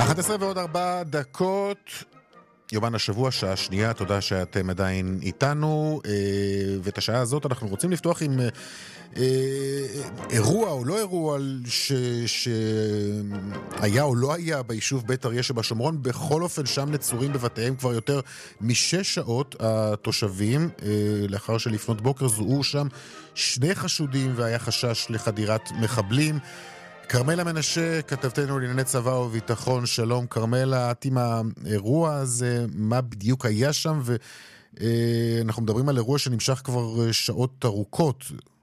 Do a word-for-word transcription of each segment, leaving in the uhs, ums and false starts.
אחת עשרה ועוד ארבע דקות, יומן השבוע, שעה שנייה, תודה שאתם עדיין איתנו, ואת השעה הזאת אנחנו רוצים לפתוח עם אירוע או לא אירוע שהיה או לא היה ביישוב בית אריה שבשומרון. בכל אופן שם נצורים בבתיהם כבר יותר משש שעות התושבים, לאחר שלפנות בוקר זוהו שם שני חשודים והיה חשש לחדירת מחבלים. קרמלה מנשה, כתבתנו לענייני צבא וביטחון, שלום קרמלה, את עם האירוע הזה, מה בדיוק היה שם, ואנחנו מדברים על אירוע שנמשך כבר שעות ארוכות.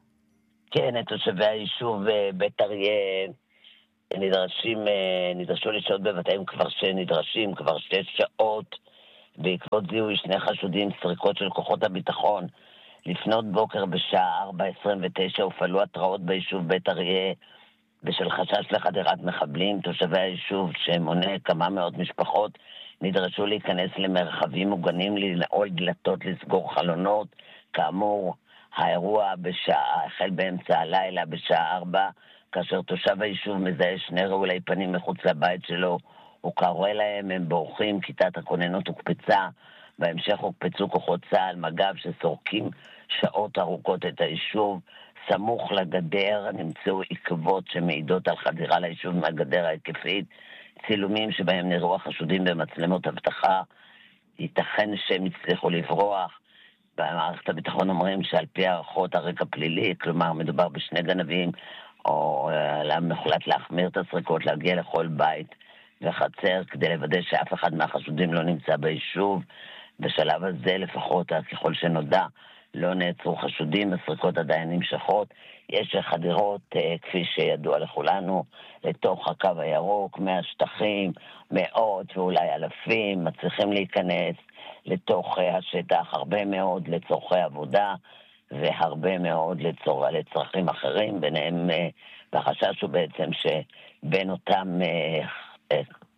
כן, תושבי היישוב בית אריה נדרשים, נדרשו לשהות בבתיהם כבר שנדרשים, כבר שש שעות, בעקבות זיהוי שני חשודים סריקות של כוחות הביטחון. לפנות בוקר בשעה ארבע עשרים ותשע הופעלו התראות ביישוב בית אריה, בשל חשש לחדירת מחבלים. תושבי היישוב שמונה כמה מאות משפחות נדרשו להיכנס למרחבים מוגנים, לנעול דלתות, לסגור חלונות. כאמור, האירוע בשעה, החל באמצע הלילה בשעה ארבע, כאשר תושב היישוב מזהה שני רעולי פנים מחוץ לבית שלו, הוא קורא להם, הם בורחים, כיתת הכוננות הוקפצה, בהמשך הוקפצו כוחות צה"ל, מג"ב שסורקים שעות ארוכות את היישוב. סמוך לגדר נמצאו עקבות שמעידות על חדירה ליישוב מהגדר ההתקפית, צילומים שבהם נראו החשודים במצלמות אבטחה, ייתכן שהם הצליחו לברוח. במערכת הביטחון אומרים שעל פי הערכות הרקע פלילי, כלומר מדובר בשני גנבים, או להם מחולט להחמיר את הסריקות, להגיע לכל בית וחצר כדי לוודא שאף אחד מהחשודים לא נמצא ביישוב. בשלב הזה לפחות, ככל שנודע, לא נעצרו חשודים, הסריקות עדיין נמשכות. יש חדירות, כפי שידוע לכולנו, לתוך הקו הירוק, מהשטחים, מאות ואולי אלפים, מצליחים להיכנס לתוך השטח, הרבה מאוד לצורכי עבודה, והרבה מאוד לצור... לצרכים אחרים, ביניהם, והחשש הוא בעצם שבין אותם אה, אה,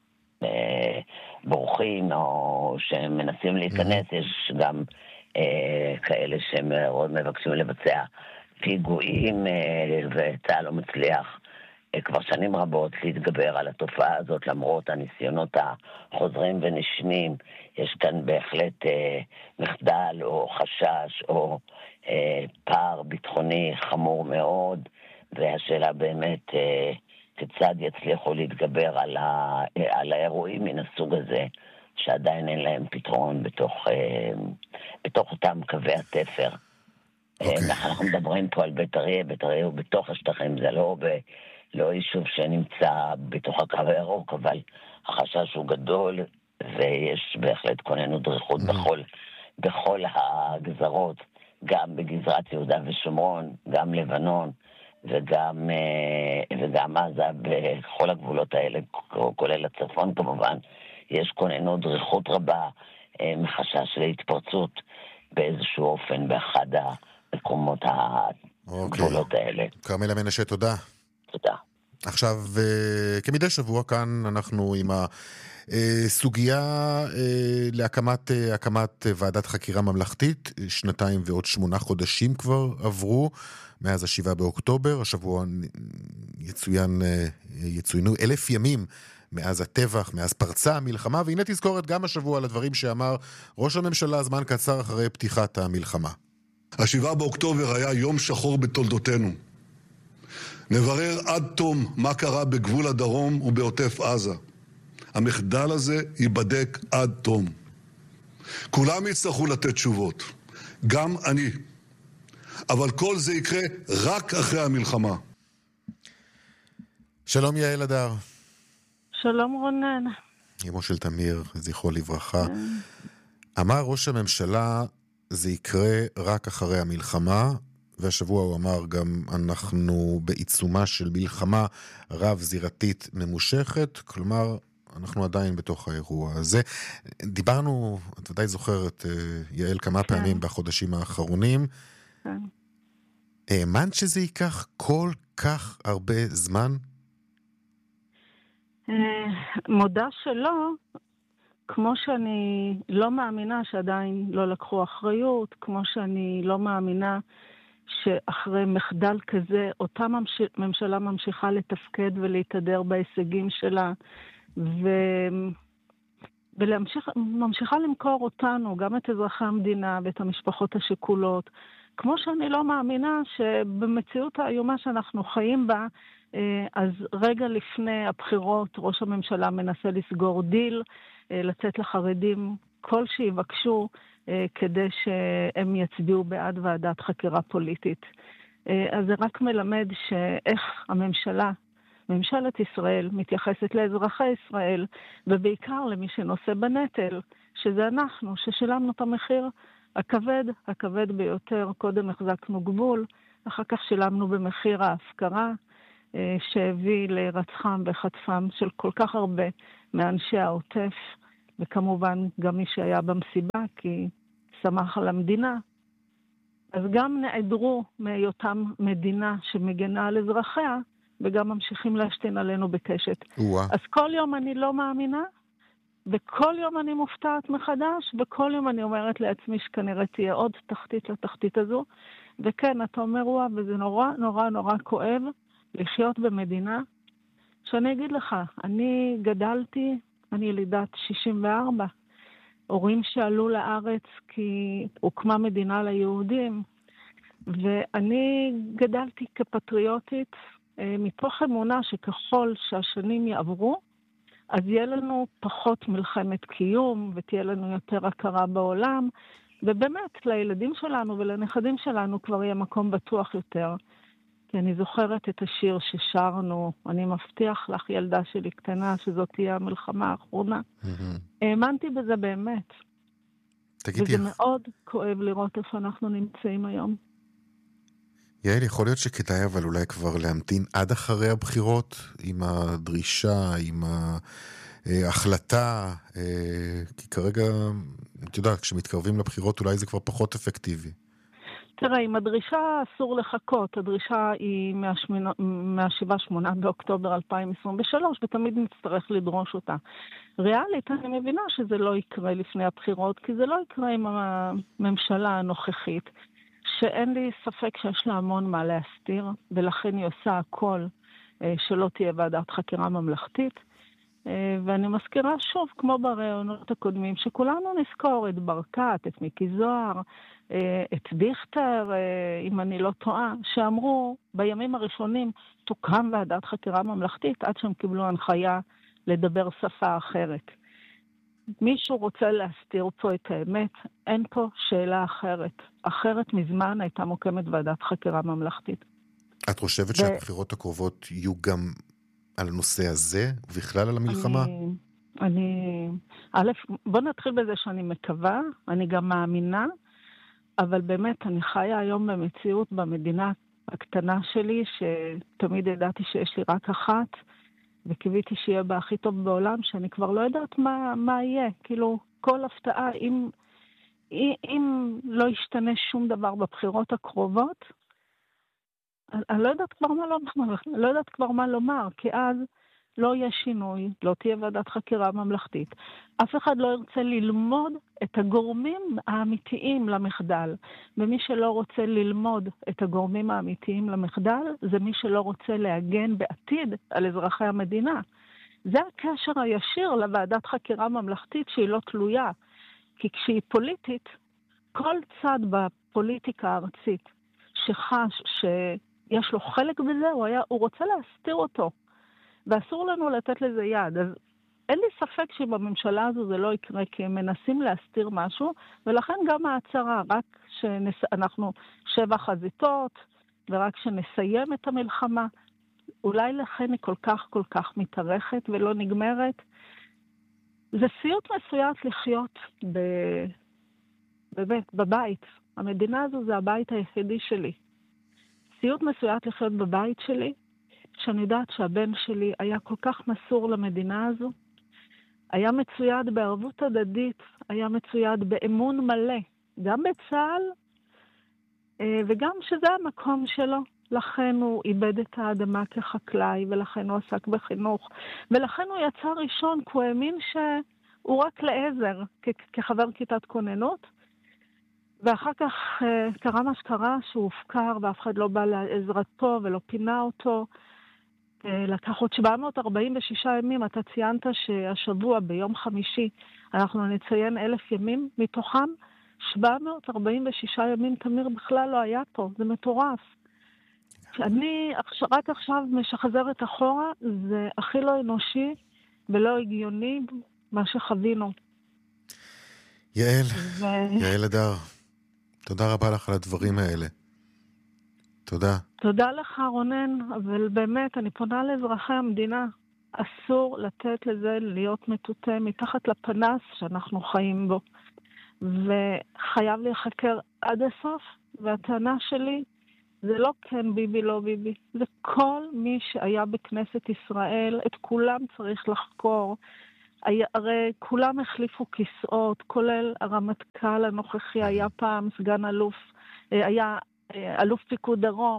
אה, בורחים או שמנסים להיכנס, mm-hmm. יש גם כאלה שהם מבקשים לבצע פיגועים, וצה"ל לא מצליח כבר שנים רבות להתגבר על התופעה הזאת למרות הניסיונות החוזרים ונשנים. יש כאן בהחלט מחדל או חשש או פער ביטחוני חמור מאוד, והשאלה באמת כיצד יצליחו להתגבר על, ה... על האירועים מן הסוג הזה שעדיין אין להם פתרון בתוך, בתוך אותם קווי התפר. Okay. אנחנו מדברים פה על בית אריה, בית אריה הוא בתוך השטחים, זה לא, ב, לא יישוב שנמצא בתוך הקו הירוק, אבל החשש הוא גדול, ויש בהחלט כוננות דריכות mm-hmm. בכל, בכל הגזרות, גם בגזרת יהודה ושומרון, גם לבנון, וגם, וגם עזה, בכל הגבולות האלה, כולל הצפון כמובן, יש כוננות דריכות רבה, מחשש להתפרצות באיזשהו אופן באחד המקומות הגבולות האלה. קרמלה מנשה, תודה. תודה. עכשיו, כמדי שבוע כאן אנחנו עם הסוגיה להקמת הקמת ועדת חקירה ממלכתית, שנתיים ועוד שמונה חודשים כבר עברו, מאז השבעה באוקטובר, השבוע יצוין, יצוינו אלף ימים מאז הטבח, מאז פרצה המלחמה, והנה תזכורת גם השבוע לדברים שאמר ראש הממשלה זמן קצר אחרי פתיחת המלחמה. השבעה באוקטובר היה יום שחור בתולדותינו. נברר עד תום מה קרה בגבול הדרום ובעוטף עזה. המחדל הזה ייבדק עד תום. כולם יצטרכו לתת תשובות, גם אני. אבל כל זה יקרה רק אחרי המלחמה. שלום יעל הדר. שלום רונן. אמו של תמיר, זכרו לברכה. אמר ראש הממשלה, זה יקרה רק אחרי המלחמה, והשבוע הוא אמר גם, אנחנו בעיצומה של מלחמה רב-זירתית ממושכת, כלומר, אנחנו עדיין בתוך האירוע הזה. דיברנו, את ודאי זוכרת, יעל, כמה כן. פעמים בחודשים האחרונים. כן. האמנת שזה ייקח כל כך הרבה זמן? מודה שלא, כמו שאני לא מאמינה שעדיין לא לקחו אחריות, כמו שאני לא מאמינה שאחרי מחדל כזה, אותה ממשלה ממשיכה לתפקד ולהתהדר בהישגים שלה, ו... וממשיכה למכור אותנו, גם את אזרחי המדינה ואת המשפחות השכולות, כמו שאני לא מאמינה שבמציאות האיומה שאנחנו חיים בה, אז רגע לפני הבחירות ראש הממשלה מנסה לסגור דיל, לצאת לחרדים כל שיבקשו כדי שהם יצביעו בעד ועדת חקירה פוליטית. אז זה רק מלמד שאיך הממשלה, ממשלת ישראל, מתייחסת לאזרחי ישראל, ובעיקר למי שנושא בנטל, שזה אנחנו, ששילמנו את המחיר הכבד, הכבד ביותר. קודם החזקנו גבול, אחר כך שילמנו במחיר ההפקרה, שהביא לרצחם וחטפם של כל כך הרבה מאנשי העוטף, וכמובן גם מי שהיה במסיבה, כי שמח על המדינה. אז גם נעדרו מהיותם מדינה שמגנה על אזרחיה, וגם ממשיכים להשתין עלינו בקשת. ווא. אז כל יום אני לא מאמינה, וכל יום אני מופתעת מחדש, וכל יום אני אומרת לעצמי שכנראה תהיה עוד תחתית לתחתית הזו. וכן, אתה אומר ווא, וזה נורא נורא נורא כואב לחיות במדינה, שאני אגיד לך, אני גדלתי, אני ילידת שישים וארבע, הורים שעלו לארץ כי הוקמה מדינה ליהודים, ואני גדלתי כפטריוטית, מתוך אמונה שככל שהשנים יעברו, אז יהיה לנו פחות מלחמת קיום, ותהיה לנו יותר הכרה בעולם, ובאמת לילדים שלנו ולנכדים שלנו כבר יהיה מקום בטוח יותר. כי אני זוכרת את השיר ששרנו, אני מבטיח לך ילדה שלי קטנה, שזאת תהיה המלחמה האחרונה. האמנתי בזה באמת. וזה מאוד כואב לראות איפה אנחנו נמצאים היום. יעל, יכול להיות שכדאי אבל אולי כבר להמתין עד אחרי הבחירות, עם הדרישה, עם ההחלטה, כי כרגע, אתה יודע, כשמתקרבים לבחירות אולי זה כבר פחות אפקטיבי. תראה, עם הדרישה אסור לחכות. הדרישה היא מה-שבעה שמונה באוקטובר אלפיים עשרים ושלוש, ותמיד נצטרך לדרוש אותה. ריאלית, אני מבינה שזה לא יקרה לפני הבחירות, כי זה לא יקרה עם הממשלה הנוכחית, שאין לי ספק שיש לה המון מה להסתיר, ולכן היא עושה הכל שלא תהיה ועדת חקירה ממלכתית. ואני מזכירה שוב, כמו ברעיונות הקודמים, שכולנו נזכור את ברקת, את מיקי זוהר, את דיכטר, אם אני לא טועה, שאמרו בימים הראשונים תוקם ועדת חקירה ממלכתית, עד שהם קיבלו הנחיה לדבר שפה אחרת. מישהו רוצה להסתיר פה את האמת, אין פה שאלה אחרת. אחרת מזמן הייתה מוקמת ועדת חקירה ממלכתית. את חושבת ו... שהבחירות הקרובות יהיו גם על הנושא הזה, ובכלל על המלחמה? אני, אני, א', בוא נתחיל בזה שאני מקווה, אני גם מאמינה, אבל באמת אני חיה היום במציאות במדינה הקטנה שלי, שתמיד ידעתי שיש לי רק אחת, וקיוויתי שיהיה בה הכי טוב בעולם, שאני כבר לא יודעת מה, מה יהיה. כאילו, כל הפתעה, אם, אם לא ישתנה שום דבר בבחירות הקרובות, אני לא יודעת כבר מה לומר, לא יודעת כבר מה לומר, כי אז לא יהיה שינוי, לא תהיה ועדת חקירה ממלכתית. אף אחד לא ירצה ללמוד את הגורמים האמיתיים למחדל. ומי שלא רוצה ללמוד את הגורמים האמיתיים למחדל, זה מי שלא רוצה להגן בעתיד על אזרחי המדינה. זה הקשר הישיר לוועדת חקירה ממלכתית שהיא לא תלויה. כי כשהיא פוליטית, כל צד בפוליטיקה הארצית שחש שיש לו חלק בזה, הוא, היה, הוא רוצה להסתיר אותו. ואסור לנו לתת לזה יד. אז אין לי ספק שבממשלה הזו זה לא יקרה, כי הם מנסים להסתיר משהו, ולכן גם ההצהרה, רק שאנחנו שבע חזיתות, ורק שנסיים את המלחמה, אולי לכן היא כל כך כל כך מתארכת ולא נגמרת. זה סיוט מסויט לחיות ב... בבית, בבית. המדינה הזו זה הבית היחידי שלי. סיוט מסויט לחיות בבית שלי, שאני יודעת שהבן שלי היה כל כך מסור למדינה הזו, היה מצויד בערבות הדדית, היה מצויד באמון מלא, גם בצה"ל, וגם שזה המקום שלו. לכן הוא איבד את האדמה כחקלאי, ולכן הוא עסק בחינוך, ולכן הוא יצא ראשון, כי הוא האמין שהוא רק לעזר, כחבר כיתת כוננות, ואחר כך קרה מה שקרה, שהוא הופקר, ואף אחד לא בא לעזרתו ולא פינה אותו, לקח עוד שבע מאות ארבעים ושישה ימים. אתה ציינת שהשבוע ביום חמישי אנחנו נציין אלף ימים, מתוכם שבע מאות ארבעים ושישה ימים תמיר בכלל לא היה פה, זה מטורף. שאני רק עכשיו משחזרת אחורה, זה הכי לא אנושי ולא הגיוני מה שחווינו. יעל, ו... יעל הדר, תודה רבה לך על הדברים האלה. תודה. תודה לך רונן, אבל באמת אני פונה לאזרחי המדינה. אסור לתת לזה להיות מטוטה מתחת לפנס שאנחנו חיים בו. וחייב להיחקר עד הסוף, והטענה שלי זה לא כן ביבי לא ביבי, זה כל מי שהיה בכנסת ישראל, את כולם צריך לחקור. הרי כולם החליפו כיסאות, כולל הרמטכ"ל הנוכחי, היה פעם סגן אלוף, היה אלוף פיקוד דרום,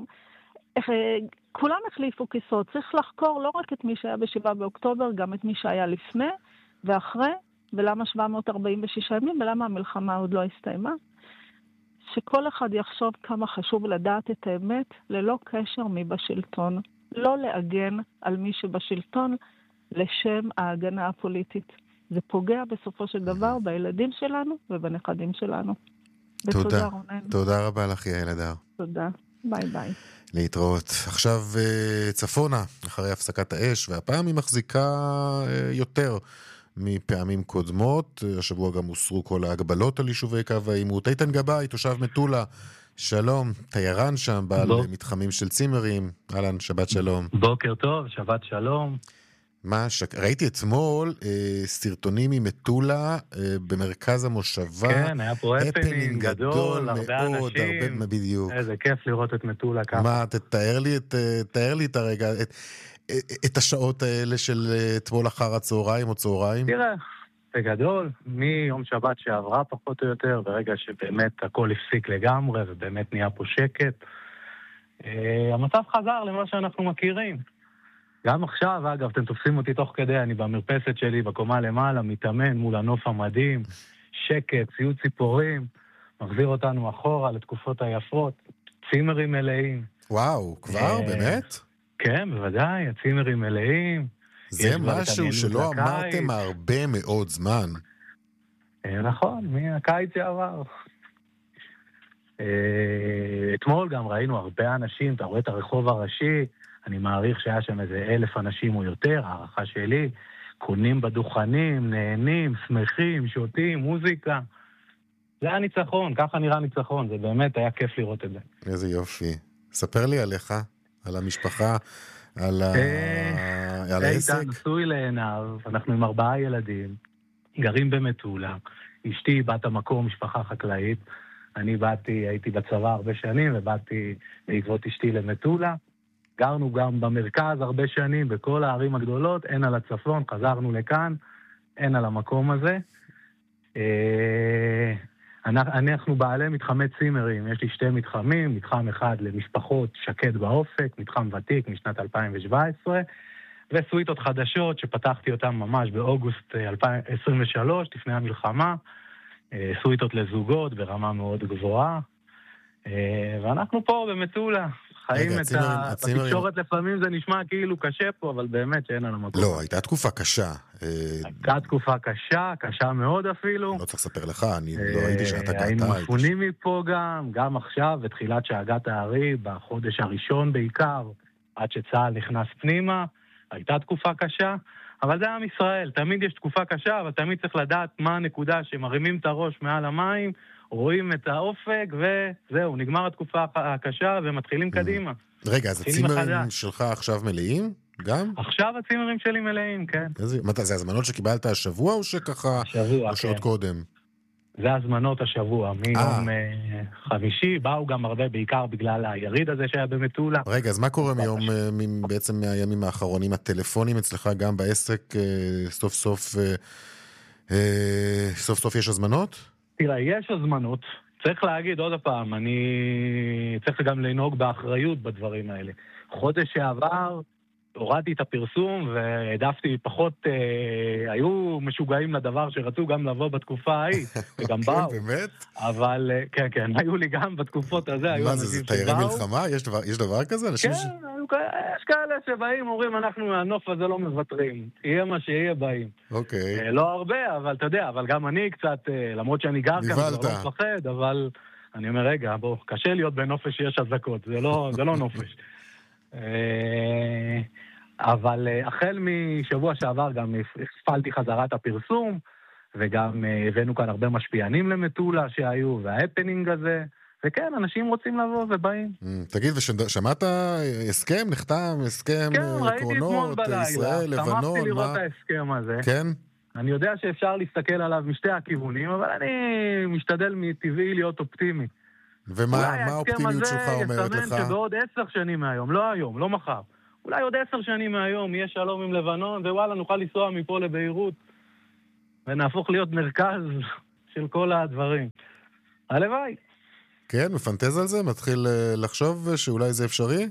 כולם החליפו כיסאות. צריך לחקור לא רק את מי שהיה בשבעה באוקטובר, גם את מי שהיה לפני ואחרי, ולמה שבע מאות ארבעים ושישה ימים, ולמה המלחמה עוד לא הסתיימה. שכל אחד יחשוב כמה חשוב לדעת את האמת, ללא קשר מי בשלטון. לא להגן על מי שבשלטון לשם ההגנה הפוליטית. זה פוגע בסופו של דבר בילדים שלנו ובנכדים שלנו. תודה. רונן. תודה רבה לך יעל הדר. תודה. ביי ביי. להתראות. עכשיו צפונה, אחרי הפסקת האש, והפעם היא מחזיקה יותר מפעמים קודמות. השבוע גם הוסרו כל ההגבלות על יישובי קו העימות. איתן גבאי, תושב מטולה, שלום, תיירן שם, בעל בוא. מתחמים של צימרים. אהלן, שבת שלום. בוקר טוב, שבת שלום. מה, ש... ראיתי אתמול אה, סרטונים ממטולה אה, במרכז המושבה. כן, היה פה הפנינג גדול, גדול הרבה מאוד, אנשים. הרבה, בדיוק. איזה כיף לראות את מטולה ככה. מה, תתאר לי את, תאר לי את הרגע, את, את השעות האלה של אתמול אחר הצהריים או צהריים? תראה, בגדול, מיום שבת שעברה פחות או יותר, ברגע שבאמת הכל הפסיק לגמרי ובאמת נהיה פה שקט, אה, המצב חזר למה שאנחנו מכירים. גם עכשיו, אגב, אתם תופסים אותי תוך כדי, אני במרפסת שלי, בקומה למעלה, מתאמן מול הנוף המדהים, שקט, ציוד ציפורים, מחזיר אותנו אחורה לתקופות היפות, צימרים מלאים. וואו, כבר, באמת? כן, בוודאי, הצימרים מלאים. זה משהו שלא אמרתם הרבה מאוד זמן. נכון, מהקיץ שעבר. אתמול גם ראינו הרבה אנשים, אתה רואה את הרחוב הראשי, אני מעריך שהיה שם איזה אלף אנשים או יותר, הערכה שלי, קונים בדוכנים, נהנים, שמחים, שותים, מוזיקה. זה היה ניצחון, ככה נראה ניצחון, זה באמת היה כיף לראות את זה. איזה יופי. ספר לי עליך, על המשפחה, על, ה... על העסק. איתן נשוי לעיניו, אנחנו עם ארבעה ילדים, גרים במטולה, אשתי בת המקום, משפחה חקלאית, אני באתי, הייתי בצבא הרבה שנים, ובאתי בעקבות אשתי למטולה, גרנו גם במרכז הרבה שנים, בכל הערים הגדולות, אין על הצפון, חזרנו לכאן, אין על המקום הזה. אנחנו בעלי מתחמי צימרים, יש לי שתי מתחמים, מתחם אחד למשפחות שקט באופק, מתחם ותיק משנת אלפיים שבע עשרה, וסוויטות חדשות שפתחתי אותן ממש באוגוסט אלפיים עשרים ושלוש, לפני המלחמה, סוויטות לזוגות ברמה מאוד גבוהה, ואנחנו פה במטולה. חיים את ה... בתקשורת לפעמים זה נשמע כאילו קשה פה, אבל באמת שאין על המקום. לא, הייתה תקופה קשה. הייתה תקופה קשה, קשה מאוד אפילו. לא צריך לספר לך, אני לא ראיתי שאתה געת. היינו מפונים מפה גם, גם עכשיו, ותחילת שהגת הארי, בחודש הראשון בעיקר, עד שצהל נכנס פנימה, הייתה תקופה קשה, אבל זה עם ישראל, תמיד יש תקופה קשה, אבל תמיד צריך לדעת מה הנקודה שמרימים את הראש מעל המים, רואים את האופק, וזהו, נגמר התקופה הקשה, ומתחילים קדימה. רגע, אז הצימרים שלך עכשיו מלאים? גם? עכשיו הצימרים שלי מלאים, כן. מתי, זה הזמנות שקיבלת השבוע, או שככה... השבוע, או שעוד קודם? זה הזמנות השבוע, מיום חמישי, באו גם הרבה בעיקר בגלל היריד הזה שהיה במטולה. רגע, אז מה קורה מיום, בעצם מהימים האחרונים, הטלפונים אצלך גם בעסק, סוף סוף, סוף סוף יש הזמנות? תראה, יש הזמנות, צריך להגיד עוד הפעם, אני צריך גם לנהוג באחריות בדברים האלה. חודש שעבר הורדתי את הפרסום והעדפתי פחות, אה, היו משוגעים לדבר שרצו גם לבוא בתקופה ההיא, וגם כן, באו. באמת? אבל, אה, כן, כן, היו לי גם בתקופות הזה, היו מה אנשים זה, זה שבאו. תיירי מלחמה? יש דבר, יש דבר כזה? אנשים כן, ש... היו כאלה- יש כאלה שבאים, אומרים, אנחנו מהנוף הזה לא מוותרים. יהיה מה שיהיה, באים. אוקיי. אה, לא הרבה, אבל אתה יודע, אבל גם אני קצת, אה, למרות שאני גר כאן, נבהלת. כבר לא מפחד, אבל אני אומר, רגע, בוא, קשה להיות בנופש שיש אזעקות, זה לא, זה לא נופש. אה, אבל אה, החל משבוע שעבר גם הפעלתי חזרה את הפרסום, וגם אה, הבאנו כאן הרבה משפיענים למטולה שהיו, וההפנינג הזה, וכן, אנשים רוצים לבוא ובאים. תגיד, ושמעת הסכם, נחתם, הסכם כן, ראיתי אתמול עקרונות, בלילה, ישראל, שמחתי לבנון, לראות מה? את ההסכם הזה. כן? אני יודע שאפשר להסתכל עליו משתי הכיוונים, אבל אני משתדל מטבעי להיות אופטימי. ומה אולי מה ההסכם האופטימיות הזה שלך אומרת לך? יסמן שבעוד עשר שנים מהיום, לא היום, לא מחר. אולי עוד עשר שנים מהיום יהיה שלום עם לבנון, ווואלה, נוכל לנסוע מפה לביירות, ונהפוך להיות מרכז של כל הדברים. הלוואי. כן, מפנטז על זה? מתחיל אה, לחשוב שאולי זה אפשרי?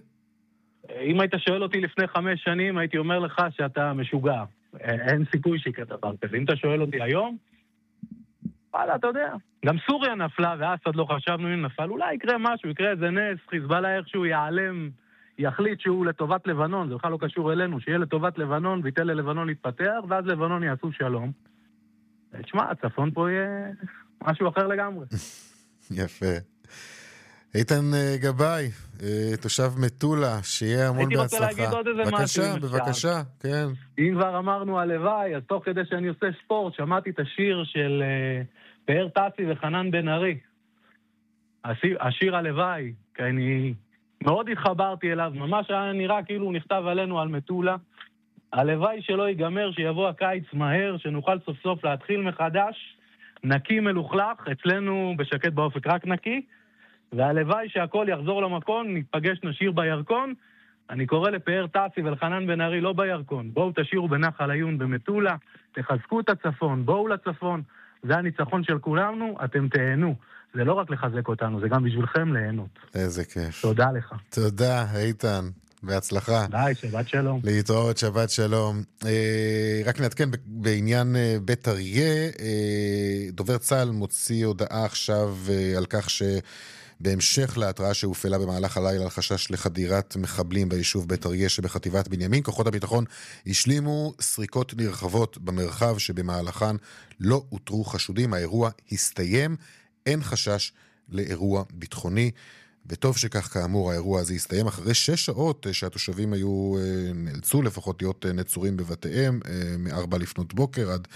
אם היית שואל אותי לפני חמש שנים, הייתי אומר לך שאתה משוגע. אין סיכוי שיקרה דבר כזה. אם אתה שואל אותי היום, וואלה, אתה יודע. גם סוריה נפלה, ואסד לא חשבנו אם נפל. אולי יקרה משהו, יקרה איזה נס, חיזבאללה איכשהו ייעלם, יחליט שהוא לטובת לבנון, זה בכלל לא קשור אלינו, שיהיה לטובת לבנון, ויתן ללבנון להתפתח, ואז לבנון יעשו שלום. תשמע, הצפון פה יהיה משהו אחר לגמרי. יפה. איתן אה, גבאי, אה, תושב מטולה, שיהיה המון הייתי בהצלחה. רוצה להגיד עוד איזה משהו, בבקשה, אם אפשר. בבקשה, כן. אם כבר אמרנו הלוואי, אז תוך כדי שאני עושה ספורט, שמעתי את השיר של אה, פאר טסי וחנן בן ארי. השיר, השיר הלוואי, כי אני מאוד התחברתי אליו, ממש היה נראה כאילו הוא נכתב עלינו על מטולה. הלוואי שלא ייגמר, שיבוא הקיץ מהר, שנוכל סוף סוף להתחיל מחדש, נקי מלוכלך, אצלנו בשקט באופק רק נקי, והלוואי שהכל יחזור למקום, ניפגש נשיר בירקון. אני קורא לפאר טסי ולחנן בן ארי לא בירקון, בואו תשירו בנחל עיון במטולה, תחזקו את הצפון, בואו לצפון, זה הניצחון של כולנו, אתם תהנו. זה לא רק לחזק אותנו, זה גם בשבילכם ליהנות. איזה כיף. תודה לך. תודה, איתן. בהצלחה. ביי, שבת שלום. להתראות, שבת שלום. אה, רק נעדכן בעניין אה, בית אריה, אה, דובר צה"ל מוציא הודעה עכשיו אה, על כך שבהמשך להתראה שהופעלה במהלך הלילה על חשש לחדירת מחבלים ביישוב בית אריה שבחטיבת בנימין, כוחות הביטחון השלימו סריקות נרחבות במרחב שבמהלכן לא אותרו חשודים. האירוע הסתיים, אין חשש לאירוע ביטחוני. וטוב שכך, כאמור, האירוע הזה הסתיים אחרי שש שעות שהתושבים היו, נאלצו לפחות להיות נצורים בבתיהם, מארבע לפנות בוקר עד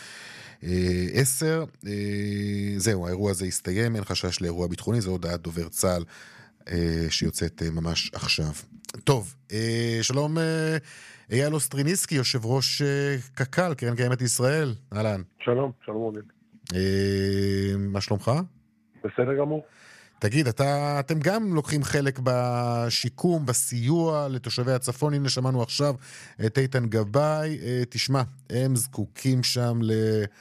עשר. זהו, האירוע הזה הסתיים, אין חשש לאירוע ביטחוני, זו הודעת דובר צה"ל שיוצאת ממש עכשיו. טוב, שלום אייל אוסטריניסקי, יושב ראש קק"ל, קרן קיימת ישראל. אהלן. שלום, שלום עודד. מה שלומך? בסדר גמור. תגיד, אתה, אתם גם לוקחים חלק בשיקום, בסיוע לתושבי הצפון. הנה שמענו עכשיו את איתן גבאי. תשמע, הם זקוקים שם ל...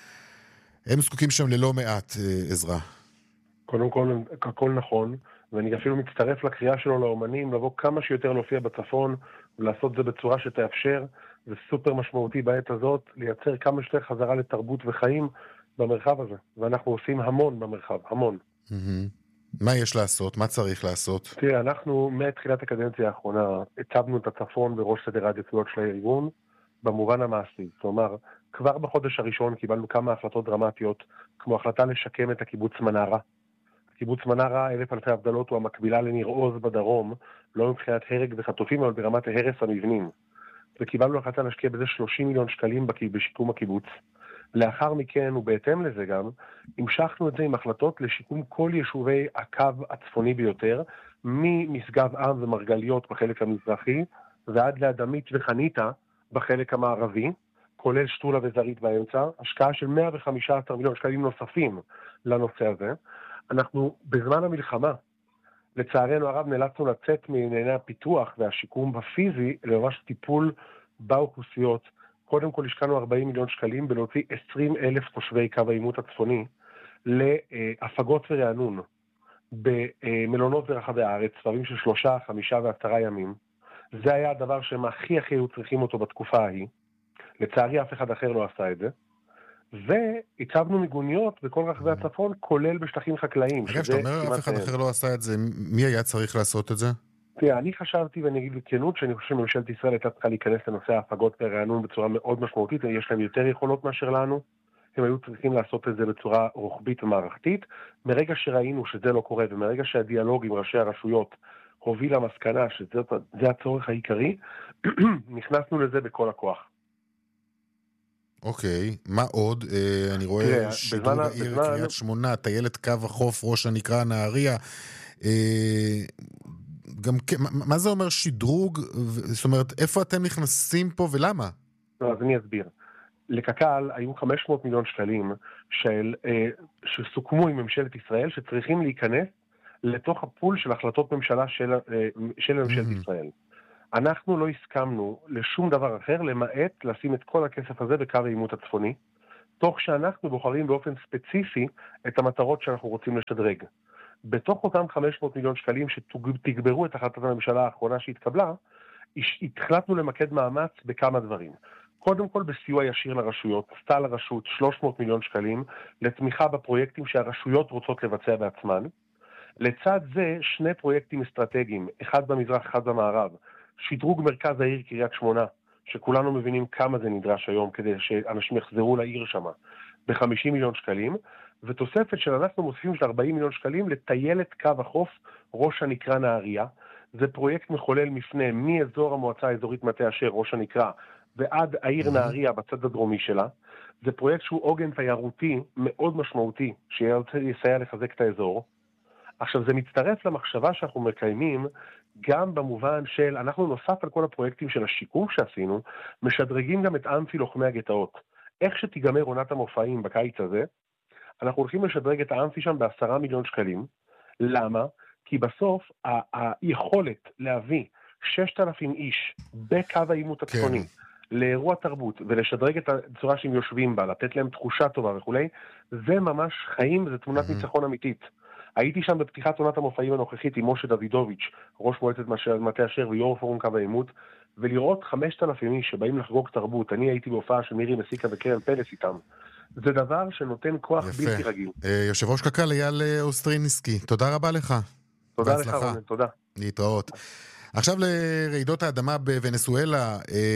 הם זקוקים שם ללא מעט עזרה. קודם כל, הכל נכון, ואני אפילו מצטרף לקריאה שלו לאומנים, לבוא כמה שיותר להופיע בצפון, ולעשות זה בצורה שתאפשר, זה סופר משמעותי בעת הזאת, לייצר כמה שיותר חזרה לתרבות וחיים במרחב הזה. ואנחנו עושים המון במרחב, המון. מה יש לעשות? מה צריך לעשות? תראה, אנחנו מתחילת הקדנציה האחרונה הצבנו את הצפון בראש סדר העדיפויות של הארגון במובן המעשי. כלומר, כבר בחודש הראשון קיבלנו כמה החלטות דרמטיות, כמו החלטה לשקם את הקיבוץ מנרה. הקיבוץ מנרה, אלף אלפי הבדלות, הוא המקבילה לניר עוז בדרום, לא מבחינת הרג וחטופים, אבל ברמת ההרס המבנים. וקיבלנו החלטה להשקיע בזה שלושים מיליון שקלים בשיקום הקיבוץ. לאחר מכן, ובהתאם לזה גם, המשכנו את זה עם החלטות לשיקום כל יישובי הקו הצפוני ביותר, ממשגב עם ומרגליות בחלק המזרחי, ועד לאדמית וחניתה בחלק המערבי, כולל שטולה וזרית באמצע, השקעה של מאה וחמישה עשר מיליון שקלים נוספים לנושא הזה. אנחנו בזמן המלחמה, לצערנו הרב, נאלצנו לצאת מענייני הפיתוח והשיקום בפיזי, לממש טיפול באוכלוסיות. קודם כל השקענו ארבעים מיליון שקלים בלהוציא עשרים אלף תושבי קו העימות הצפוני להפגות ורענון במלונות ברחבי הארץ, סבבים של שלושה, חמישה ועשרה ימים. זה היה הדבר שהם הכי הכי היו צריכים אותו בתקופה ההיא. לצערי אף אחד אחר לא עשה את זה. והצבנו מיגוניות בכל רחבי הצפון, כולל בשטחים חקלאיים. אגב, שאתה אומר אף אחד אחר לא עשה את זה, מי היה צריך לעשות את זה? תראה, אני חשבתי, ואני אגיד בכנות, שאני חושב שממשלת ישראל הייתה צריכה להיכנס לנושא ההפגות והרענון בצורה מאוד משמעותית, יש להם יותר יכולות מאשר לנו, הם היו צריכים לעשות את זה בצורה רוחבית ומערכתית. מרגע שראינו שזה לא קורה, ומרגע שהדיאלוג עם ראשי הרשויות הוביל למסקנה שזה הצורך העיקרי, נכנסנו לזה בכל הכוח. אוקיי, מה עוד? אה, אני רואה שדרוג העיר קריית שמונה, טיילת קו החוף, ראש הנקרה נהריה. אה, גם, מה זה אומר שדרוג? זאת אומרת, איפה אתם נכנסים פה ולמה? לא, אז אני אסביר. לקק"ל היו חמש מאות מיליון שקלים של, אה, שסוכמו עם ממשלת ישראל, שצריכים להיכנס לתוך הפול של החלטות ממשלה של, אה, של ממשלת mm-hmm. ישראל. אנחנו לא הסכמנו לשום דבר אחר, למעט לשים את כל הכסף הזה בקו העימות הצפוני, תוך שאנחנו בוחרים באופן ספציפי את המטרות שאנחנו רוצים לשדרג. בתוך אותם חמש מאות מיליון שקלים שתגברו את החלטת הממשלה האחרונה שהתקבלה, התחלטנו למקד מאמץ בכמה דברים. קודם כל בסיוע ישיר לרשויות, סל הרשות שלוש מאות מיליון שקלים, לתמיכה בפרויקטים שהרשויות רוצות לבצע בעצמן. לצד זה שני פרויקטים אסטרטגיים, אחד במזרח, אחד במערב, שדרוג מרכז העיר קריית שמונה, שכולנו מבינים כמה זה נדרש היום כדי שאנשים יחזרו לעיר שמה, ב-חמישים מיליון שקלים, ותוספת של אנחנו מוסיפים של ארבעים מיליון שקלים לטיילת קו החוף ראש הנקרה נהריה. זה פרויקט מחולל מפנה מאזור המועצה האזורית מטה אשר, ראש הנקרה, ועד העיר נהריה בצד הדרומי שלה. זה פרויקט שהוא עוגן תיירותי מאוד משמעותי, שיסייע לחזק את האזור. עכשיו, זה מצטרף למחשבה שאנחנו מקיימים, גם במובן של, אנחנו נוסף על כל הפרויקטים של השיקום שעשינו, משדרגים גם את אמפי לוחמי הגטאות. איך שתיגמר עונת המופעים בקיץ הזה, אנחנו הולכים לשדרג את האמפי שם בעשרה מיליון שקלים. למה? כי בסוף, ה- היכולת להביא ששת אלפים איש בקו העימות הצפוני, כן. לאירוע תרבות, ולשדרג את הצורה שהם יושבים בה, לתת להם תחושה טובה וכולי, זה ממש חיים, זה תמונת mm-hmm. ניצחון אמיתית. הייתי שם בפתיחת עונת המופעים הנוכחית עם משה דוידוביץ', ראש מועצת מטה אשר ויו"ר פורום קו העימות, ולראות חמשת אלפים איש שבאים לחגוג תרבות. אני הייתי בהופעה של מירי מסיקה וקרן פלס איתם. זה דבר שנותן כוח יפה. בלתי רגיל. יושב ראש קק"ל אייל אוסטרינסקי, תודה רבה לך. תודה לך, רונן, תודה. להתראות. עכשיו לרעידות האדמה בוונצואלה,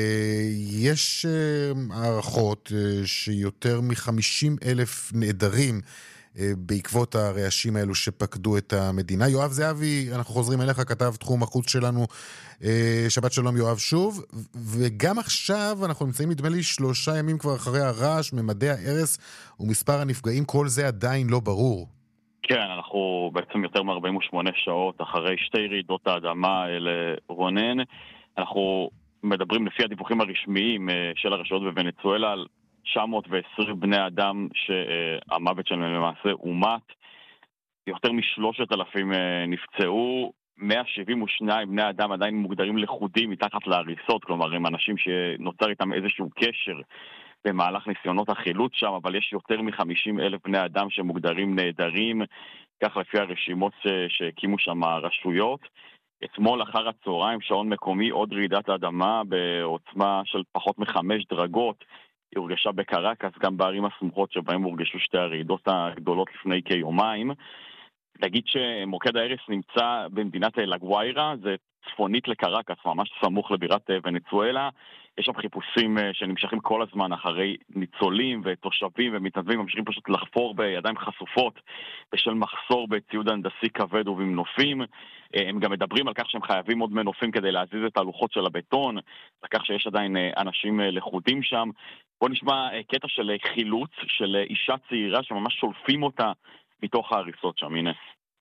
יש הערכות שיותר מ-חמישים אלף נעדרים בעקבות הרעשים האלו שפקדו את המדינה. יואב זהבי, אנחנו חוזרים אליך, כתב תחום החוץ שלנו, שבת שלום יואב שוב, וגם עכשיו אנחנו נמצאים נדמה לי שלושה ימים כבר אחרי הרעש, ממדי ההרס ומספר הנפגעים, כל זה עדיין לא ברור. כן, אנחנו בעצם יותר מ-ארבעים ושמונה שעות אחרי שתי רעידות האדמה אל רונן. אנחנו מדברים לפי הדיווחים הרשמיים של הרשויות בוונצואלה על תשע מאות ועשרים בני אדם שהמוות שלהם למעשה אומת. יותר משלושת אלפים נפצעו, מאה שבעים ושניים בני אדם עדיין מוגדרים לחודים מתחת להריסות, כלומר הם אנשים שנוצר איתם איזשהו קשר במהלך ניסיונות החילוץ שם, אבל יש יותר מ-חמישים אלף בני אדם שמוגדרים נהדרים, כך לפי הרשימות שהקימו שם הרשויות. אתמול אחר הצהריים, שעון מקומי, עוד רעידת האדמה בעוצמה של פחות מחמש דרגות, היא הורגשה בקרקס, גם בערים הסמוכות שבהם הורגשו שתי הרעידות הגדולות לפני כיומיים. נגיד שמוקד ההרס נמצא במדינת לגוויירה, זה צפונית לקרקס, ממש סמוך לבירת ונצואלה. יש שם חיפושים שנמשכים כל הזמן אחרי ניצולים ותושבים ומתנדבים, ממשיכים פשוט לחפור בידיים חשופות בשל מחסור בציוד הנדסי כבד ובמנופים. הם גם מדברים על כך שהם חייבים עוד מנופים כדי להזיז את הלוחות של הבטון, על כך שיש עדיין אנשים לחודים שם. בוא נשמע קטע של חילוץ של אישה צעירה שממש שולפים אותה מתוך ההריסות שם, הנה.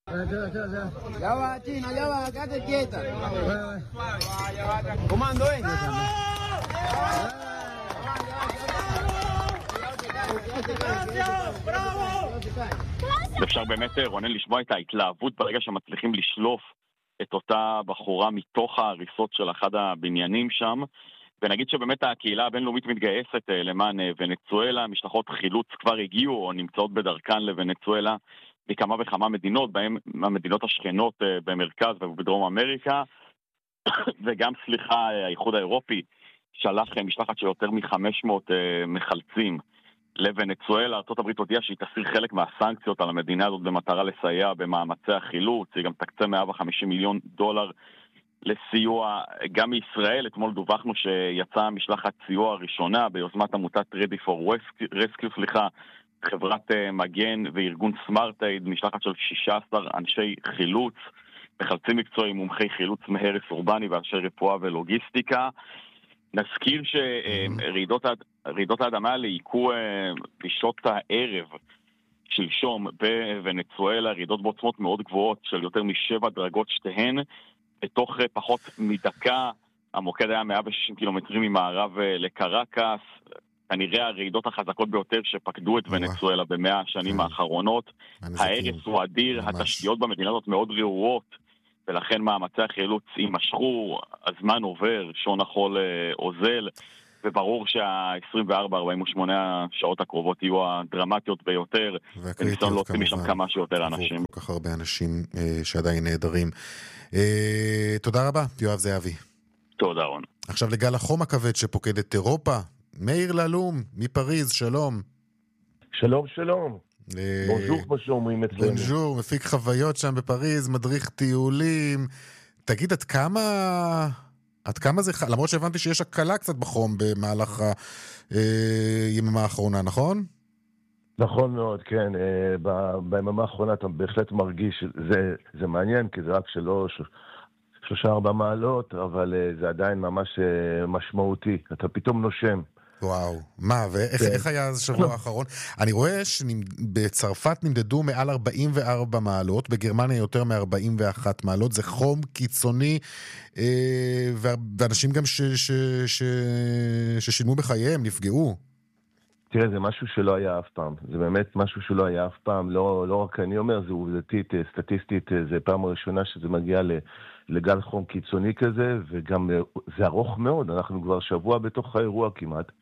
Ya va, China, ya va, quédate quieta. Comando, ven. אפשר באמת, רונן, לשמוע את ההתלהבות ברגע שמצליחים לשלוף את אותה בחורה מתוך ההריסות של אחד הבניינים שם, ונגיד שבאמת הקהילה הבינלאומית מתגייסת למען ונצואלה, משלחות חילוץ כבר הגיעו או נמצאות בדרכן לוונצואלה, מכמה וכמה מדינות, בהם המדינות השכנות במרכז ובדרום אמריקה. וגם, סליחה, האיחוד האירופי שלח משלחת של יותר מ-חמש מאות מחלצים לוונצואלה. ארצות הברית הודיעה שהיא תסיר חלק מהסנקציות על המדינה הזאת במטרה לסייע במאמצי החילוץ. היא גם תקצה מאה וחמישים מיליון דולר לסיוע. גם מישראל, אתמול דווחנו שיצאה משלחת סיוע הראשונה ביוזמת עמותת Ready for Rescue, סליחה, חברת מגן וארגון סמארט-אייד, משלחת של שישה עשר אנשי חילוץ, מחלצים מקצועיים, מומחי חילוץ מהרס אורבני ואנשי רפואה ולוגיסטיקה. נזכיר שרעידות האדמה האלה עיקו בשעות הערב שלשום בוונצואלה, רעידות בעוצמות מאוד גבוהות של יותר משבע דרגות שתיהן. בתוך פחות מדקה, המוקד היה מאה ושישים קילומטרים ממערב לקרקס, כנראה הרעידות החזקות ביותר שפקדו את ונצואלה במאה השנים האחרונות. ההרס הוא אדיר, התשתיות במדינה הזאת מאוד רעועות, ולכן מאמצי החילוץ יימשכו, הזמן עובר, שעון החול אוזל, וברור שה-עשרים וארבע עד ארבעים ושמונה השעות הקרובות יהיו הדרמטיות ביותר, וניסיון להוציא משם כמה שיותר אנשים. כל כך הרבה אנשים שעדיין נהדרים. תודה רבה, יואב זהבי. תודה, רון. עכשיו לגל החום הכבד שפוקד את אירופה, מאיר ללום, מפריז, שלום. שלום, שלום. בונז'ור, כמו שאומרים אצלנו. בונז'ור, מפיק חוויות שם בפריז, מדריך טיולים. תגיד, עד כמה... עד כמה זה... למרות שהבנתי שיש הקלה קצת בחום במהלך היממה האחרונה, נכון? נכון מאוד, כן. ביממה האחרונה אתה בהחלט מרגיש, זה, זה מעניין, כי זה רק שלוש, שלושה ארבע מעלות, אבל זה עדיין ממש משמעותי. אתה פתאום נושם. וואו, מה, ואיך היה השבוע האחרון? אני רואה שבצרפת נמדדו מעל ארבעים וארבע מעלות, בגרמניה יותר מ-ארבעים ואחת מעלות, זה חום קיצוני, ואנשים גם ששילמו בחייהם, נפגעו. תראה, זה משהו שלא היה אף פעם, זה באמת משהו שלא היה אף פעם, לא, לא רק אני אומר, זה עובדתית, סטטיסטית, זה פעם הראשונה שזה מגיע לגל חום קיצוני כזה, וגם זה ארוך מאוד, אנחנו כבר שבוע בתוך האירוע כמעט,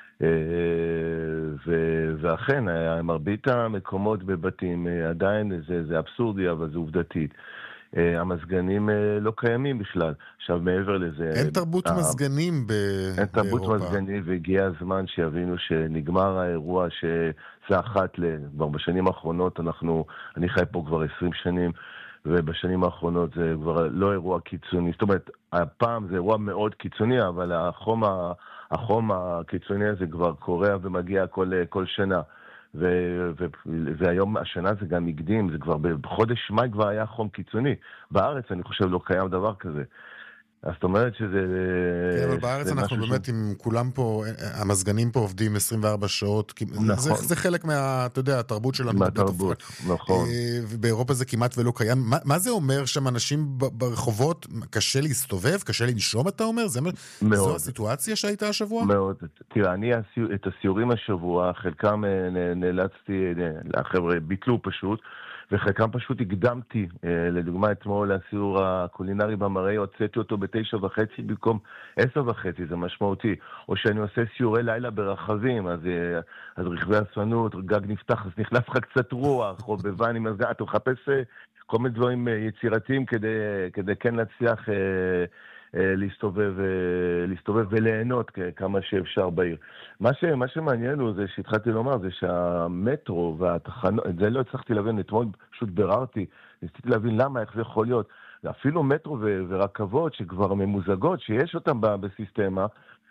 ואכן, מרבית המקומות בבתים עדיין זה, זה אבסורדי, אבל זה עובדתית. המסגנים לא קיימים בכלל. עכשיו, מעבר לזה... אין תרבות מזגנים באירופה. אין תרבות מזגנים, והגיע הזמן שיבינו שנגמר האירוע שזה אחת ל... כבר בשנים האחרונות, אנחנו... אני חי פה כבר עשרים שנים, ובשנים האחרונות זה כבר לא אירוע קיצוני. זאת אומרת, הפעם זה אירוע מאוד קיצוני, אבל החום, ה... החום הקיצוני הזה כבר קורה ומגיע כל, כל שנה. ו- ו- והיום השנה זה גם הקדים, זה כבר בחודש מאי כבר היה חום קיצוני. בארץ אני חושב לא קיים דבר כזה. אז זאת אומרת שזה... כן, אבל בארץ אנחנו באמת ש... עם כולם פה, המסגנים פה עובדים עשרים וארבע שעות, נכון. זה, זה חלק מה, אתה יודע, התרבות שלנו. מהתרבות, נכון. ובאירופה זה כמעט ולא קיים. מה, מה זה אומר שם אנשים ברחובות, קשה להסתובב, קשה לנשום, אתה אומר? זה, זו הסיטואציה שהייתה השבוע? מאוד. תראה, אני את הסיורים השבוע, חלקם נאלצתי, החבר'ה ביטלו פשוט, וחלקם פשוט הקדמתי, לדוגמה אתמול הסיור הקולינרי במראה, הוצאתי אותו בתשע וחצי במקום עשר וחצי, זה משמעותי. או שאני עושה סיורי לילה ברחבים, אז, אז רכבי הספנות, גג נפתח, אז נכנס לך קצת רוח, או בבן עם מזגן, אתה מחפש כל מיני דברים יצירתיים כדי, כדי כן להצליח להסתובב, להסתובב וליהנות כמה שאפשר בעיר. מה ש, מה שמעניין הוא זה שהתחלתי לומר, זה שהמטרו והתחנות, את זה לא הצלחתי להבין, אתמול פשוט בררתי, ניסיתי להבין למה, איך זה יכול להיות. אפילו מטרו ו, ורכבות שכבר ממוזגות, שיש אותן בסיסטמה,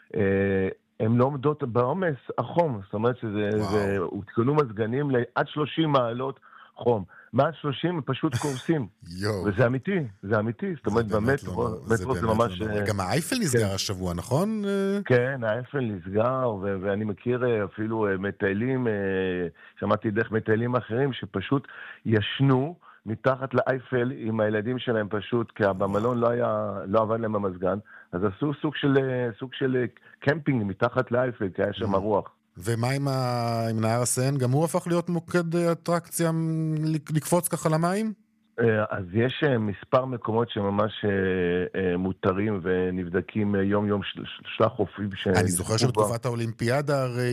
הן לא עומדות בעומס החום. זאת אומרת שזה, הותקנו מזגנים לעד שלושים מעלות חום. מעל שלושים הם פשוט קורסים. וזה אמיתי, זה אמיתי. זאת אומרת, במטרו, מטרו זה ממש... גם האייפל נסגר השבוע, נכון? כן, האייפל נסגר, ואני מכיר אפילו מטיילים, שמעתי דרך מטיילים אחרים, שפשוט ישנו מתחת לאייפל עם הילדים שלהם פשוט, כי במלון לא היה, לא עבד להם המזגן, אז עשו סוג של, סוג של קמפינג מתחת לאייפל, כי היה שם הרוח. ומה עם, ה... עם נהר הסן? גם הוא הפך להיות מוקד אטרקציה לקפוץ ככה למים? אז יש מספר מקומות שממש מותרים ונבדקים יום יום שלח חופים. אני זוכר שבתקופת האולימפיאדה הרי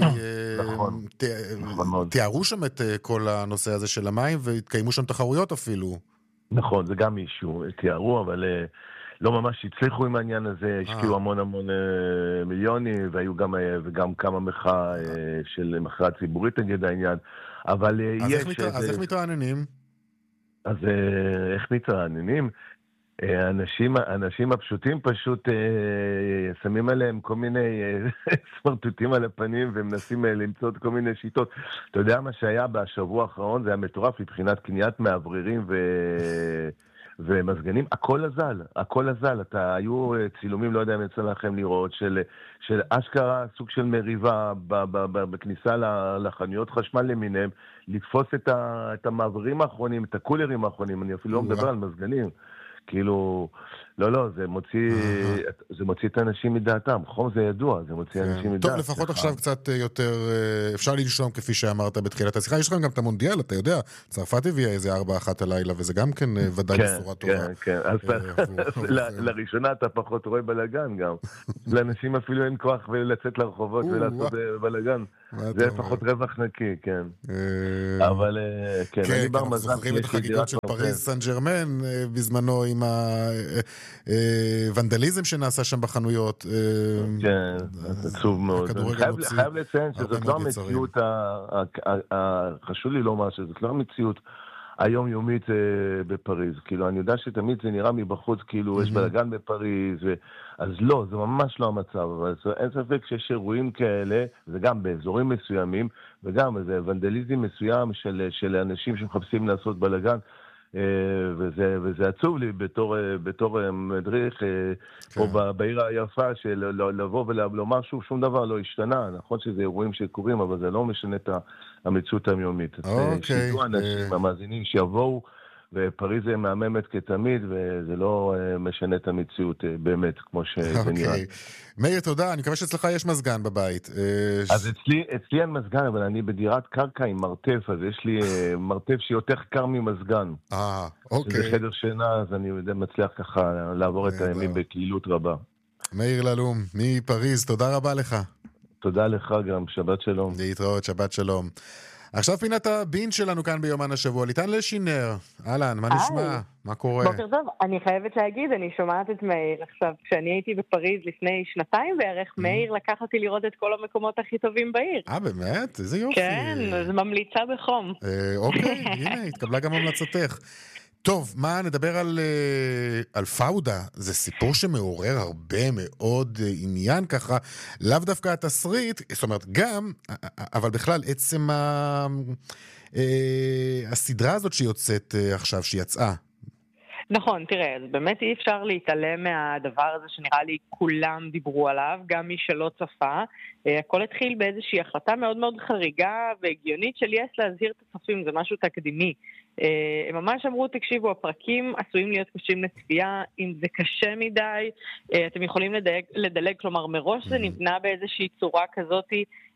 תיארו שם את כל הנושא הזה של המים והתקיימו שם תחרויות אפילו. נכון, זה גם מישהו תיארו, אבל לא ממש הצליחו עם העניין הזה, השקיעו המון המון מיליונים, והיו גם, וגם כמה מחאה של מחאה ציבורית נגד העניין, אבל אז יש... איך מת... אז איך מתרעננים? אז איך מתרעננים? האנשים, האנשים הפשוטים פשוט אה, שמים עליהם כל מיני אה, סמרטוטים על הפנים ומנסים אה, למצוא כל מיני שיטות. אתה יודע מה שהיה בשבוע האחרון? זה היה מטורף מבחינת קניית מאווררים ו... ומזגנים. הכל הזל, הכל הזל. אתה, היו צילומים, לא יודע אם יצא לכם לראות, של, של אשכרה סוג של מריבה ב, ב, ב, בכניסה לחנויות חשמל למיניהם, לתפוס את, ה, את המעברים האחרונים, את הקולרים האחרונים. אני אפילו לא מדבר על מזגנים. כאילו, לא, לא, זה מוציא, זה מוציא את האנשים מדעתם. חום זה ידוע, זה מוציא אנשים מדעתם. טוב, לפחות עכשיו קצת יותר, אפשר לנשום כפי שאמרת בתחילת השיחה. יש לכם גם את המונדיאל, אתה יודע, צרפת הביאה איזה ארבע אחת הלילה, וזה גם כן ודאי בשורה טובה. כן, כן, אז לראשונה אתה פחות רואה בלגן גם. לאנשים אפילו אין כוח לצאת לרחובות ולעשות בלגן. זה לפחות רווח נקי, כן. אבל, כן, אני בר מזל. זוכרים את החגיגות של פריז סן ג'רמן בזמנו עם הוונדליזם שנעשה שם בחנויות. כן, עצוב מאוד. חייב לציין שזאת לא המציאות, חשוב לי לומר שזאת לא המציאות היומיומית בפריז. כאילו, אני יודע שתמיד זה נראה מבחוץ, כאילו, יש בלגן בפריז, אז לא, זה ממש לא המצב, אבל אין ספק שיש אירועים כאלה, זה גם באזורים מסוימים, וגם איזה ונדליזם מסוים של, של אנשים שמחפשים לעשות בלגן, וזה, וזה עצוב לי בתור, בתור מדריך פה בעיר היפה של לבוא ולומר שוב, שום דבר לא השתנה. נכון שזה אירועים שקורים, אבל זה לא משנה את המציאות היומיומית. שידעו אנשים, המאזינים שיבואו, ופריז זה מהממת כתמיד, וזה לא משנה את המציאות באמת, כמו שזה נראה. מאיר, תודה. אני מקווה שאצלך יש מזגן בבית. אז אצלי, אצלי אין מזגן, אבל אני בדירת קרקע עם מרתף, אז יש לי מרתף שיותר קר ממזגן. אה, אוקיי. זה חדר שינה, אז אני מצליח ככה לעבור את הימים בקהילות רבה. מאיר ללום, מפריז, תודה רבה לך. תודה לך גם, שבת שלום. להתראות, שבת שלום. עכשיו פינת הבין שלנו כאן ביומן השבוע, ליטן לשינר. אהלן, מה נשמע? מה קורה? בוקר טוב, אני חייבת להגיד, אני שומעת את מאיר עכשיו, כשאני הייתי בפריז לפני שנתיים בערך, מאיר לקח אותי לראות את כל המקומות הכי טובים בעיר. אה, באמת? איזה יופי. כן, זה ממליצה בחום. אוקיי, הנה, התקבלה גם המלצתך. טוב, מה, נדבר על, על פאודה. זה סיפור שמעורר הרבה מאוד עניין ככה, לאו דווקא התסריט, זאת אומרת גם, אבל בכלל עצם ה, הסדרה הזאת שיוצאת עכשיו, שיצאה. נכון, תראה, אז באמת אי אפשר להתעלם מהדבר הזה שנראה לי כולם דיברו עליו, גם מי שלא צפה. הכל התחיל באיזושהי החלטה מאוד מאוד חריגה והגיונית של יס להזהיר את הצופים, זה משהו תקדימי. הם ממש אמרו, תקשיבו, הפרקים עשויים להיות קשים לצפייה, אם זה קשה מדי, אתם יכולים לדלג, לדלג, כלומר מראש זה נבנה באיזושהי צורה כזאת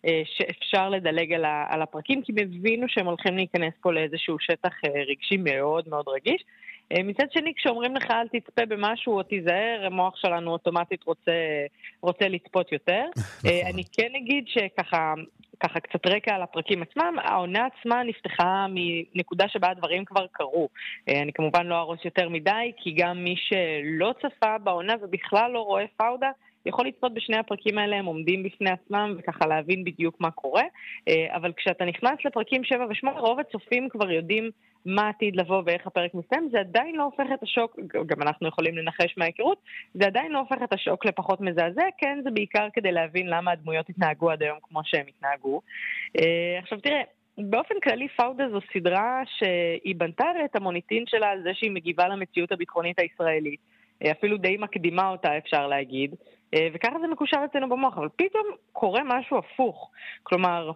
שאפשר לדלג על, על הפרקים, כי מבינו שהם הולכים להיכנס פה לאיזשהו שטח רגשי מאוד מאוד רגיש. מצד שני, כשאומרים לך אל תצפה במשהו או תיזהר, המוח שלנו אוטומטית רוצה, רוצה לצפות יותר. אני כן אגיד שככה, ככה קצת רקע על הפרקים עצמם, העונה עצמה נפתחה מנקודה שבה הדברים כבר קרו. אני כמובן לא ארוס יותר מדי, כי גם מי שלא צפה בעונה ובכלל לא רואה פאודה, יכול לצפות בשני הפרקים האלה, הם עומדים בפני עצמם וככה להבין בדיוק מה קורה. אבל כשאתה נכנס לפרקים שבע ושמונה, רוב הצופים כבר יודעים מה עתיד לבוא ואיך הפרק מסתיים, זה עדיין לא הופך את השוק, גם אנחנו יכולים לנחש מההיכרות, זה עדיין לא הופך את השוק לפחות מזעזע, כן, זה בעיקר כדי להבין למה הדמויות התנהגו עד היום כמו שהם התנהגו. עכשיו תראה, באופן כללי פאודה זו סדרה שהיא בנתה את המוניטין שלה על זה שהיא מגיבה למציאות הביטחונית הישראלית, אפילו די מקדימה אותה אפשר להגיד, וככה זה מקושר אצלנו במוח, אבל פתאום קורה משהו הפוך, כלומר,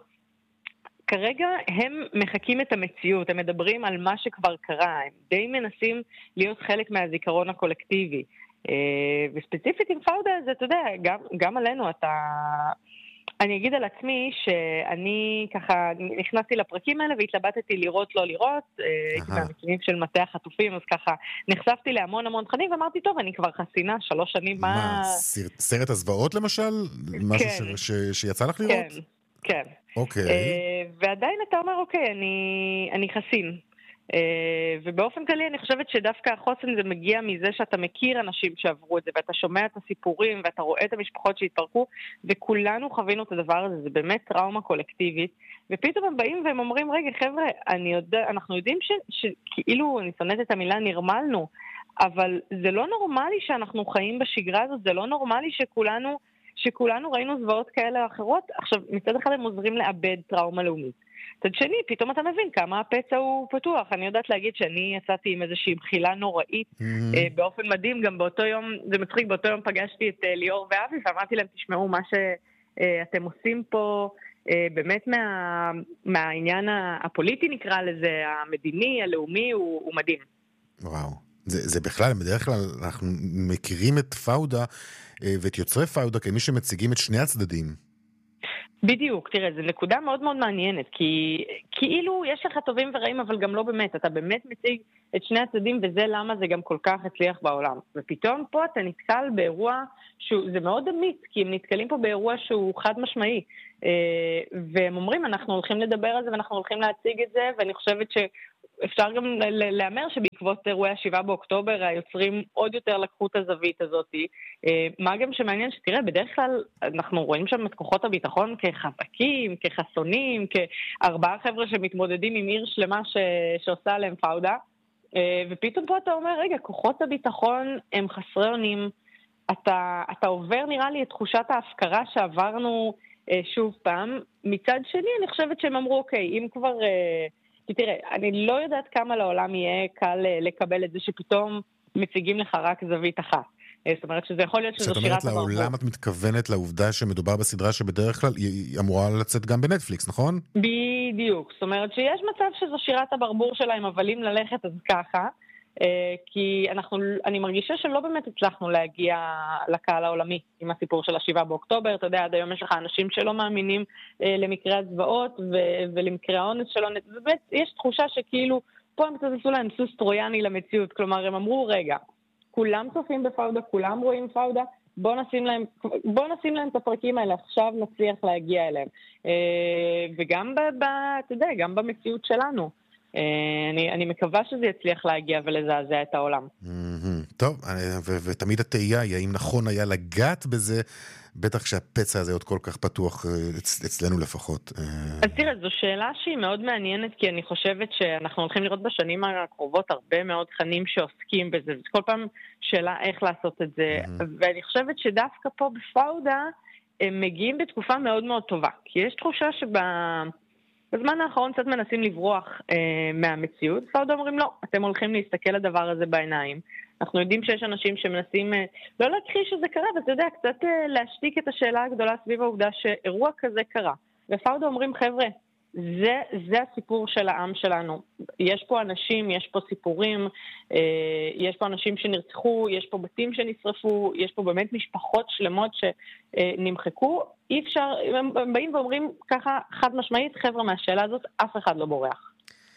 כרגע הם מחכים את המציאות, הם מדברים על מה שכבר קרה, הם די מנסים להיות חלק מהזיכרון הקולקטיבי, וספציפית עם פאודה זה, אתה יודע, גם, גם עלינו אתה... אני אגיד על עצמי שאני ככה נכנסתי לפרקים האלה והתלבטתי לראות לא לראות, הייתי מהמקימים של מטה החטופים, אז ככה נחשפתי להמון המון תכנים ואמרתי, טוב, אני כבר חסינה שלוש שנים, מה... מה, סרט הזוועות למשל? משהו שיצא לך לראות? כן, כן. אוקיי. ועדיין אתה אומר, אוקיי, אני חסין. ובאופן כללי אני חושבת שדווקא החוסן זה מגיע מזה שאתה מכיר אנשים שעברו את זה, ואתה שומע את הסיפורים, ואתה רואה את המשפחות שהתפרקו, וכולנו חווינו את הדבר הזה, זה באמת טראומה קולקטיבית, ופתאום הם באים והם אומרים, רגע חבר'ה, אני יודע, אנחנו יודעים ש, שכאילו, אני שונאת את המילה נרמלנו, אבל זה לא נורמלי שאנחנו חיים בשגרה הזאת, זה לא נורמלי שכולנו, שכולנו ראינו זוועות כאלה או אחרות. עכשיו, מצד אחד הם עוזרים לאבד טראומה לאומית. מצד שני, פתאום אתה מבין כמה הפצע הוא פתוח. אני יודעת להגיד שאני יצאתי עם איזושהי בחילה נוראית, mm-hmm. אה, באופן מדהים, גם באותו יום, זה מצחיק, באותו יום פגשתי את אה, ליאור ואבי, ואמרתי להם, תשמעו מה שאתם אה, עושים פה, אה, באמת מה, מהעניין הפוליטי נקרא לזה, המדיני, הלאומי, הוא, הוא מדהים. וואו. זה, זה בכלל, בדרך כלל אנחנו מכירים את פאודה ואת יוצרי פאודה כמי שמציגים את שני הצדדים. בדיוק, תראה, זו נקודה מאוד מאוד מעניינת, כי כאילו יש לך טובים ורעים, אבל גם לא באמת, אתה באמת מציג את שני הצדדים, וזה למה זה גם כל כך הצליח בעולם. ופתאום פה אתה נתקל באירוע שזה מאוד אמיץ, כי הם נתקלים פה באירוע שהוא חד משמעי, והם אומרים, אנחנו הולכים לדבר על זה, ואנחנו הולכים להציג את זה, ואני חושבת ש... אפשר גם לאמר שבעקבות אירועי השבעה באוקטובר היוצרים עוד יותר לקחו את הזווית הזאת. מה גם שמעניין שתראה, בדרך כלל אנחנו רואים שם את כוחות הביטחון כחזקים, כחסונים, כארבעה חבר'ה שמתמודדים עם עיר שלמה ש... שעושה עליהם פאודה, ופתאום פה אתה אומר, רגע, כוחות הביטחון הם חסרי אונים, אתה, אתה עובר נראה לי את תחושת ההפקרה שעברנו שוב פעם. מצד שני אני חושבת שהם אמרו, אוקיי, אם כבר... כי תראה, אני לא יודעת כמה לעולם יהיה קל לקבל את זה שפתאום מציגים לך רק זווית אחת. זאת אומרת שזה יכול להיות שזו שירת הברבור. לעולם את מתכוונת לעובדה שמדובר בסדרה שבדרך כלל היא אמורה לצאת גם בנטפליקס, נכון? בדיוק. זאת אומרת שיש מצב שזו שירת הברבור שלהם, אבל אם ללכת אז ככה, כי אנחנו, אני מרגישה שלא באמת הצלחנו להגיע לקהל העולמי עם הסיפור של השבעה באוקטובר. אתה יודע, עד היום יש לך אנשים שלא מאמינים למקרה הצבאות ו- ולמקרה האונס שלו. באמת, יש תחושה שכאילו פה הם קצת עשו להם סוס טרויאני למציאות. כלומר, הם אמרו, רגע, כולם צופים בפאודה, כולם רואים פאודה, בוא נשים להם, בוא נשים להם את הפרקים האלה, עכשיו נצליח להגיע אליהם. וגם ב, ב, אתה יודע, גם במציאות שלנו. אני, אני מקווה שזה יצליח להגיע ולזעזע את העולם. טוב, ו- ותמיד התהייה היא, האם נכון היה לגעת בזה, בטח שהפצע הזה עוד כל כך פתוח, אצלנו לפחות. אז תראה, זו שאלה שהיא מאוד מעניינת, כי אני חושבת שאנחנו הולכים לראות בשנים הקרובות הרבה מאוד תכנים שעוסקים בזה, וכל פעם שאלה איך לעשות את זה, ואני חושבת שדווקא פה בפאודה, הם מגיעים בתקופה מאוד מאוד טובה, כי יש תחושה שב... בזמן האחרון קצת מנסים לברוח אה, מהמציאות, ועוד אומרים לא, אתם הולכים להסתכל לדבר הזה בעיניים. אנחנו יודעים שיש אנשים שמנסים אה, לא להכחיש שזה קרה, ואתה יודע, קצת אה, להשתיק את השאלה הגדולה סביב העובדה שאירוע כזה קרה. ופאודה אומרים, חבר'ה, זה, זה הסיפור של העם שלנו. יש פה אנשים, יש פה סיפורים, אה, יש פה אנשים שנרצחו, יש פה בתים שנשרפו, יש פה באמת משפחות שלמות שנמחקו. אי אפשר, הם באים ואומרים ככה חד משמעית, חבר'ה, מהשאלה הזאת אף אחד לא בורח.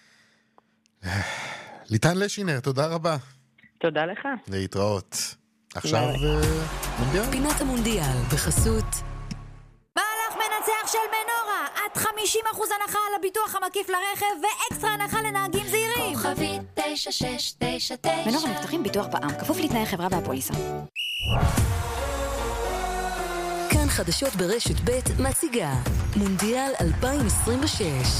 ליטן לשינר, תודה רבה. תודה לך. להתראות. עכשיו מונדיאל. פינת המונדיאל בחסות מהלך מנצח של מנורה, עד חמישים אחוז הנחה על הביטוח המקיף לרכב ואקסטרה הנחה לנהגים זהירים. כוכבית תשע שש תשע תשע. מנורה מבטחים ביטוח בע"מ, כפוף לתנאי החברה והפוליסה. כאן חדשות ברשת ב' מציגה מונדיאל אלפיים עשרים ושש.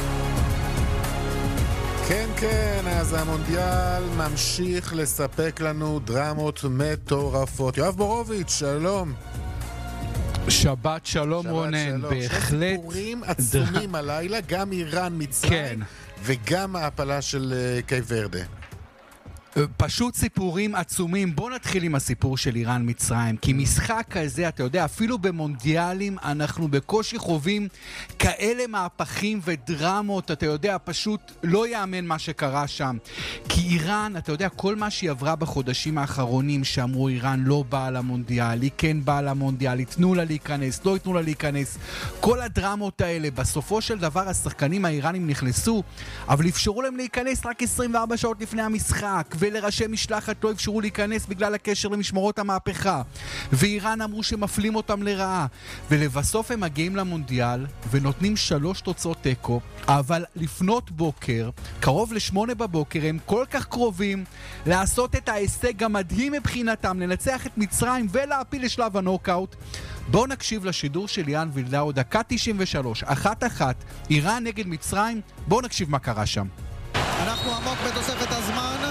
כן, כן, אז המונדיאל ממשיך לספק לנו דרמות מטורפות. יואב בורוביץ', שלום. שבת שלום שבת רונן, שלום. בהחלט. סיפורים עצומים דר... הלילה, גם איראן מצרים, כן. וגם ההפלה של קייפ ורדה. פשוט סיפורים עצומים. בוא נתחיל עם הסיפור של איראן מצרים, כי משחק כזה, אתה יודע, אפילו במונדיאלים אנחנו בקושי חווים כאלה מהפכים ודרמות, אתה יודע, פשוט לא יאמן מה שקרה שם. כי איראן, אתה יודע, כל מה שהיא עברה בחודשים האחרונים שאמרו איראן לא באה למונדיאל, היא כן באה למונדיאל, יתנו לה להיכנס, לא יתנו לה להיכנס, כל הדרמות האלה, בסופו של דבר השחקנים האיראנים נכנסו, אבל אפשרו להם להיכנס רק עשרים וארבע שעות לפני המשחק, ולראשי משלחת לא אפשרו להיכנס בגלל הקשר למשמרות המהפכה, ואיראן אמרו שמפלים אותם לרעה, ולבסוף הם מגיעים למונדיאל ונותנים שלוש תוצאות טקו, אבל לפנות בוקר, קרוב לשמונה בבוקר, הם כל כך קרובים לעשות את ההישג המדהים מבחינתם, לנצח את מצרים ולהפיל לשלב הנוקאוט. בואו נקשיב לשידור של ליאן וילדאו, דקה תשעים ושלוש, אחת אחת, איראן נגד מצרים. בואו נקשיב מה קרה שם. אנחנו עמוק בתוספת הזמן,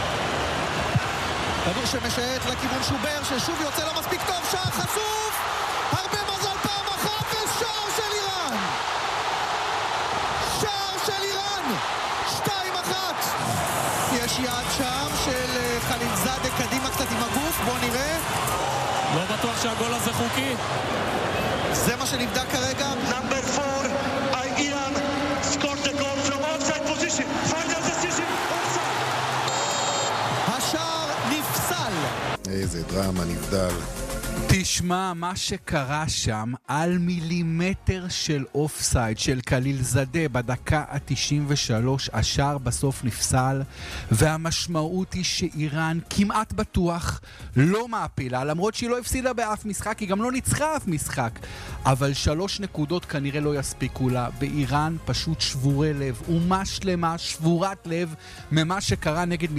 כדור שמשייט לכיוון שובר, ששוב יוצא לא מספיק טוב, שער חשוף, הרבה מזל פעם אחת, ושער של איראן, שער של איראן, שתיים אחת. יש יד שם של חלילזאדה קדימה קצת עם הגוף, בוא נראה. לא בטוח שהגול הזה חוקי. זה מה שנבדק כרגע. נאמבר פור, איראן scored the goal from offside position. Final decision, offside. השער נפסל. איזה דרמה, נבדל. תשמע, מה שקרה שם על מילימטר של אופסייד של חלילזאדה בדקה ה-תשעים ושלוש, השער בסוף נפסל, והמשמעות היא שאיראן כמעט בטוח לא מעפילה, למרות שהיא לא הפסידה באף משחק, היא גם לא ניצחה אף משחק, אבל שלוש נקודות כנראה לא יספיקו לה. באיראן פשוט שבורי לב, אומה שלמה שבורת לב ממה שקרה נגד